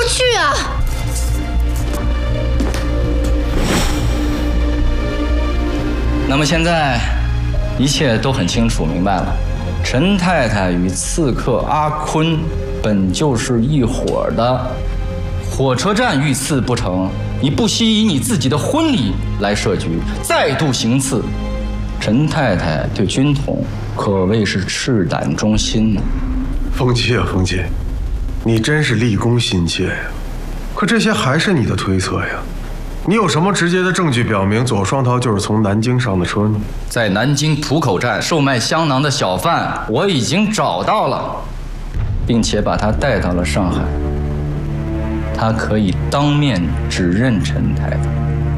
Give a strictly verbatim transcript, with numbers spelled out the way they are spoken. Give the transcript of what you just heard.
去啊！ 那么现在，一切都很清楚明白了。陈太太与刺客阿坤本就是一伙的，火车站遇刺不成，你不惜以你自己的婚礼来设局，再度行刺。陈太太对军统可谓是赤胆忠心呢。 风七啊，风七，你真是立功心切呀！可这些还是你的推测呀。你有什么直接的证据表明左双桃就是从南京上的车呢？ 在南京浦口站售卖香囊的小贩，我已经找到了，并且把他带到了上海。他可以当面指认陈太太。